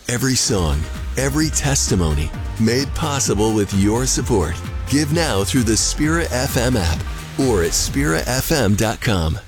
Every song, every testimony, made possible with your support. Give now through the Spirit FM app or at spiritfm.com.